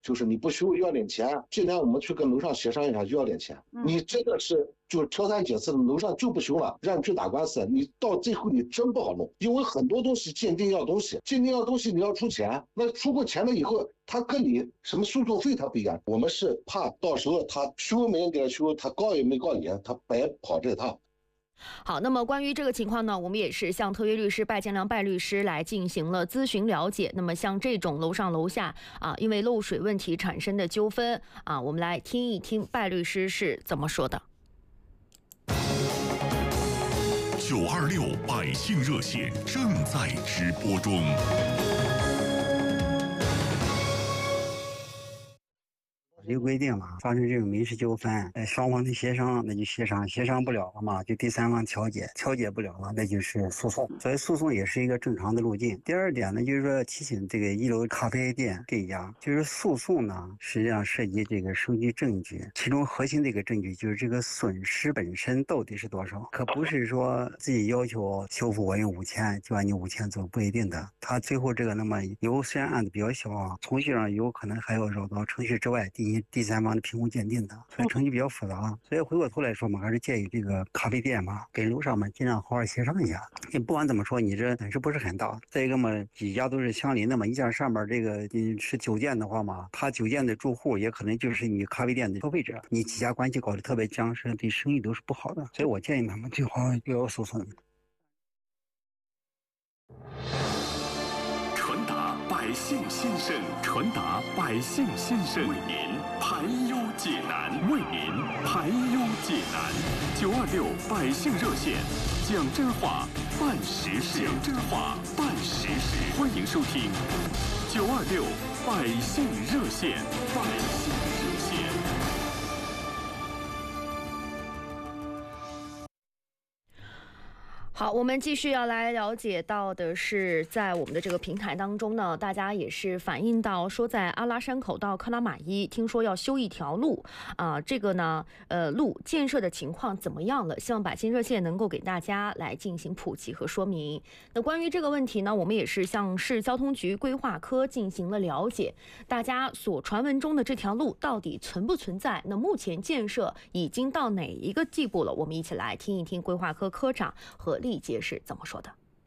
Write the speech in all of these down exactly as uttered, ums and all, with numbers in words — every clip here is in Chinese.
就是你不修要点钱，今天我们去跟楼上协商一下就要点钱。嗯、你真的是就是挑三拣四的，楼上就不修了，让你去打官司，你到最后你真不好弄，因为很多东西鉴定要东西，鉴定要东西你要出钱，那出过钱了以后，他跟你什么诉讼费他不一样，我们是怕到时候他修没人给他修，他告也没告你，他白跑这趟。 好，那么关于这个情况呢，我们也是向特约律师拜建良拜律师来进行了咨询了解。那么像这种楼上楼下啊，因为漏水问题产生的纠纷啊，我们来听一听拜律师是怎么说的。 九二六百姓热线正在直播中。 有规定了，发生这种民事纠纷，呃，双方的协商，那就协商，协商不了了嘛，就第三方调解，调解不了了，那就是诉讼。所以诉讼也是一个正常的路径。第二点呢，就是说提醒这个一楼咖啡店这一家，就是诉讼呢，实际上涉及这个收集证据，其中核心的一个证据就是这个损失本身到底是多少，可不是说自己要求修复我用五千就按你五千做，不一定的。他最后这个那么由虽然案子比较小啊，程序上有可能还要绕到程序之外进行第三方的评估鉴定的，所以程序比较复杂。所以回过头来说嘛，还是建议这个咖啡店嘛，跟楼上嘛尽量好好协商一下。你不管怎么说，你这损失不是很大。再一个嘛，几家都是相邻的嘛，一家上面这个你是酒店的话嘛，他酒店的住户也可能就是你咖啡店的消费者，你几家关系搞得特别僵，实对生意都是不好的。所以我建议他们最好不要诉讼。 传达百姓心声，传达百姓心声，为您排忧解难，为您排忧解难。九二六百姓热线，讲真话，办实事，讲真话，办实事。欢迎收听九二六百姓热线，百姓热线。 好，我们继续要来了解到的是，在我们的这个平台当中呢，大家也是反映到说，在阿拉山口到克拉玛依，听说要修一条路啊、呃，这个呢，呃，路建设的情况怎么样了？希望百姓热线能够给大家来进行普及和说明。那关于这个问题呢，我们也是向市交通局规划科进行了了解，大家所传闻中的这条路到底存不存在？那目前建设已经到哪一个地步了？我们一起来听一听规划科科长和丽杰是怎么说的。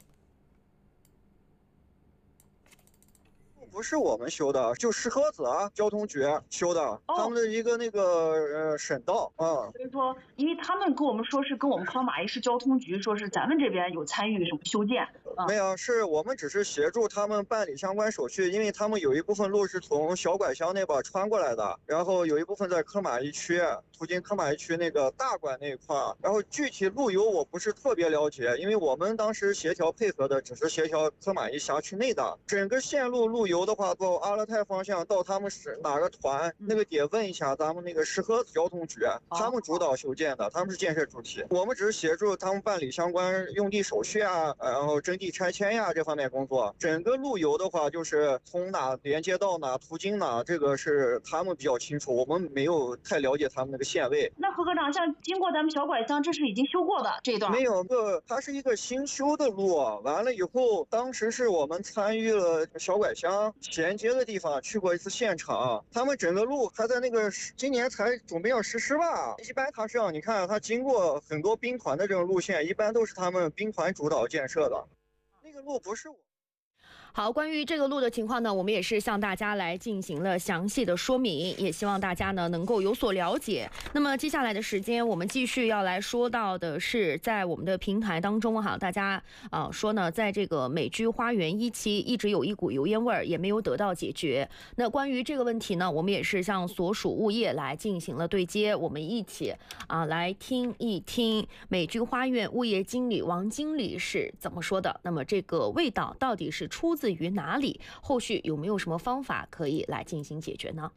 不是我们修的，就石河子啊，交通局修的，哦、他们的一个那个呃省道啊。 所以说，因为他们跟我们说是跟我们克拉玛依市交通局说是咱们这边有参与什么修建， 嗯、没有，是我们只是协助他们办理相关手续，因为他们有一部分路是从小拐乡那边穿过来的，然后有一部分在克拉玛依区，途经克拉玛依区那个大拐那一块，然后具体路由我不是特别了解，因为我们当时协调配合的只是协调克拉玛依辖区内的整个线路路由的话，到阿勒泰方向到他们是哪个团，那个得问一下咱们那个石河子交通局，他们主导修建的，他们是建设主体，我们只是协助他们办理相关用地手续啊，然后征地拆迁呀这方面工作。整个路由的话，就是从哪连接到哪，途经哪，这个是他们比较清楚，我们没有太了解他们那个线位。 那何科长，像经过咱们小拐乡，这是已经修过的这一段？ 没有个，它是一个新修的路，完了以后，当时是我们参与了小拐乡衔接的地方去过一次现场，他们整个路还在那个今年才准备要实施吧。一般它是让你看，它经过很多兵团的这种路线，一般都是他们兵团主导建设的，那个路不是我。 好，关于这个路的情况呢，我们也是向大家来进行了详细的说明，也希望大家呢能够有所了解。那么接下来的时间，我们继续要来说到的是，在我们的平台当中哈，大家啊、呃、说呢，在这个美居花园一期一直有一股油烟味儿，也没有得到解决。那关于这个问题呢，我们也是向所属物业来进行了对接，我们一起啊来听一听美居花园物业经理王经理是怎么说的。那么这个味道到底是出自于哪里？后续有没有什么方法可以来进行解决呢？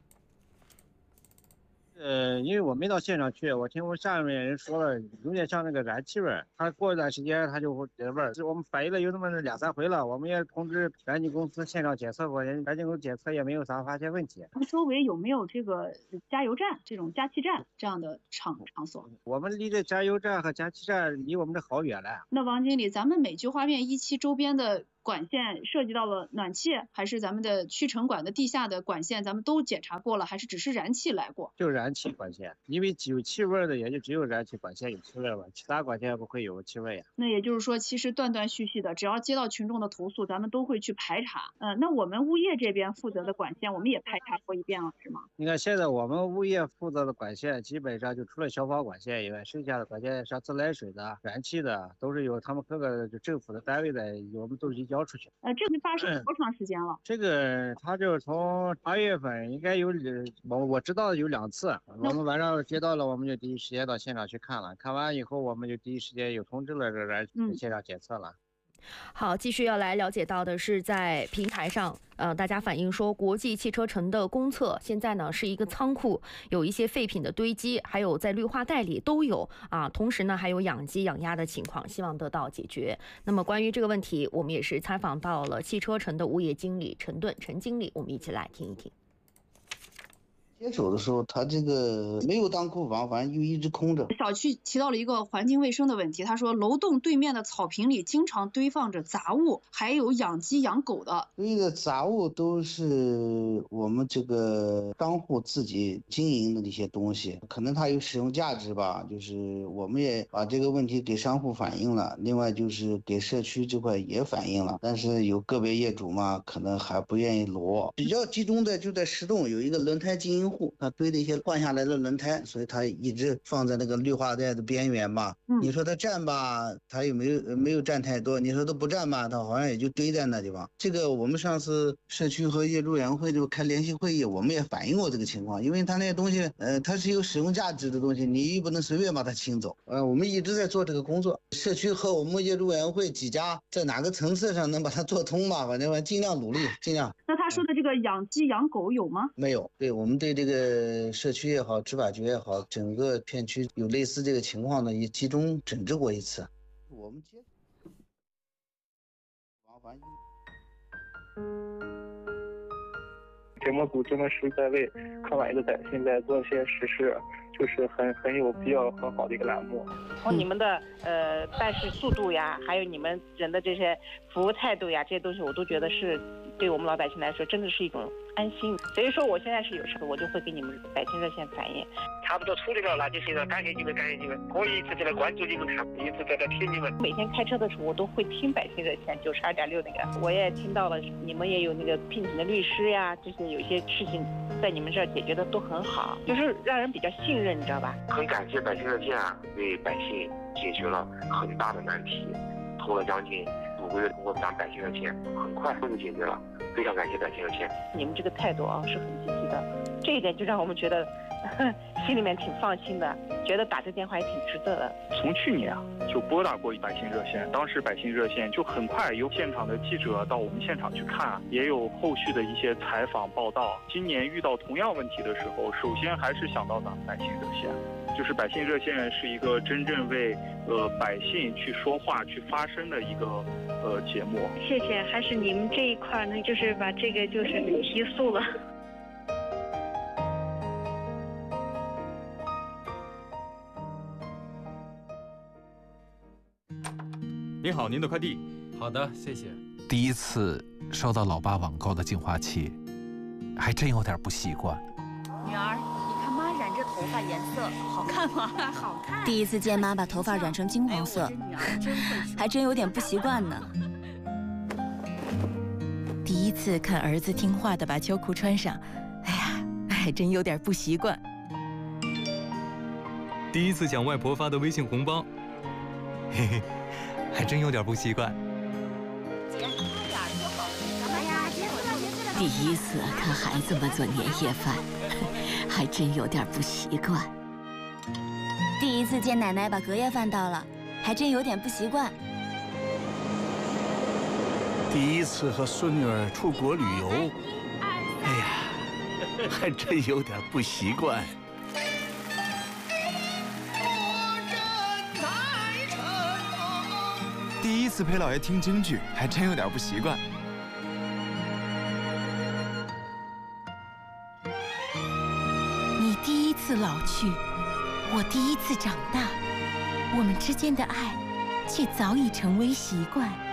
呃，因为我没到现场去，我听我下面人说了，有点像那个燃气味儿。它过一段时间它就会有味儿。我们反映了有那么两三回了，我们也通知燃气公司现场检测过，燃气公司检测也没有啥发现问题。 它周围有没有这个加油站、这种加气站这样的场场所？ 我们离这加油站和加气站离我们这好远了。 那王经理，咱们美居花园一期周边的管线涉及到了暖气，还是咱们的驱尘管的地下的管线，咱们都检查过了，还是只是燃气来过？ 就燃气管线，因为有气味的也就只有燃气管线有气味吧，其他管线不会有气味呀。 那也就是说，其实断断续续的，只要接到群众的投诉，咱们都会去排查。呃，那我们物业这边负责的管线，我们也排查过一遍了，是吗？ 你看现在我们物业负责的管线，基本上就除了消防管线以外，剩下的管线像自来水的、燃气的，都是由他们各个就政府的单位的，我们都移交出去。 呃，这个发生多长时间了？ 这个他就是从八月份应该有，我我知道有两次，我们晚上接到了，我们就第一时间到现场去看了，看完以后我们就第一时间有通知了，来现场检测了。 好，继续要来了解到的是，在平台上，呃，大家反映说，国际汽车城的公厕现在呢是一个仓库，有一些废品的堆积，还有在绿化带里都有啊。同时呢，还有养鸡养鸭的情况，希望得到解决。那么关于这个问题，我们也是采访到了汽车城的物业经理陈顿陈经理，我们一起来听一听。 接手的时候，他这个没有当库房，反正就一直空着。 小区提到了一个环境卫生的问题，他说楼栋对面的草坪里经常堆放着杂物，还有养鸡养狗的。 堆的杂物都是我们这个商户自己经营的那些东西，可能它有使用价值吧，就是我们也把这个问题给商户反映了，另外就是给社区这块也反映了，但是有个别业主嘛，可能还不愿意挪。比较集中的就在石洞有一个轮胎经营户，他堆的一些换下来的轮胎，所以他一直放在那个绿化带的边缘吧。嗯、你说他占吧，他又没有没有占太多；你说他不占吧，他好像也就堆在那地方。这个我们上次社区和业主委员会就开联席会议，我们也反映过这个情况，因为他那些东西，呃，它是有使用价值的东西，你又不能随便把它清走。呃，我们一直在做这个工作，社区和我们业主委员会几家在哪个层次上能把它做通吧，反正尽量努力，尽量。 那他说的这个养鸡养狗有吗？ 没有，对我们对这个社区也好，执法局也好，整个片区有类似这个情况的，也集中整治过一次。我们接麻烦节目组真的是在为康买的百姓在做一些实事，就是很很有必要很好的一个栏目。 从你们的呃办事速度呀，还有你们人的这些服务态度呀，这些东西我都觉得是对我们老百姓来说真的是一种安心。所以说我现在是有事我就会给你们百姓热线反映。 差不多处理了，那就现在感谢你们，感谢你们，我一直在来关注你们看，一直在来听你们。 每天开车的时候我都会听百姓热线九十二点六那个，我也听到了你们也有那个聘请的律师呀，这些有些事情在你们这儿解决的都很好，就是让人比较信任，你知道吧？ 很感谢百姓热线啊，为百姓解决了很大的难题，拖了将近五个月，通过咱百姓热线很快就解决了，非常感谢百姓热线。 你们这个态度啊是很积极的，这一点就让我们觉得心里面挺放心的，觉得打这电话也挺值得的。 从去年啊就拨打过百姓热线，当时百姓热线就很快由现场的记者到我们现场去看，也有后续的一些采访报道。今年遇到同样问题的时候，首先还是想到咱们百姓热线，就是百姓热线是一个真正为呃百姓去说话、去发声的一个呃节目。 谢谢，还是你们这一块呢，就是把这个就是提速了。 您好，您的快递。 好的，谢谢。第一次收到老爸网购的净化器，还真有点不习惯。 女儿，你看妈染这头发颜色好看吗？好看。 第一次见妈把头发染成金黄色，还真有点不习惯呢。第一次看儿子听话的把秋裤穿上，哎呀，还真有点不习惯。 第一次抢外婆发的微信红包，嘿嘿。还真有点不习惯。 第一次看孩子们做年夜饭，还真有点不习惯。第一次见奶奶把隔夜饭倒了，还真有点不习惯。 第一次和孙女儿出国旅游，哎呀，还真有点不习惯。 第一次陪姥爷听京剧，还真有点不习惯。 你第一次老去，我第一次长大，我们之间的爱，却早已成为习惯。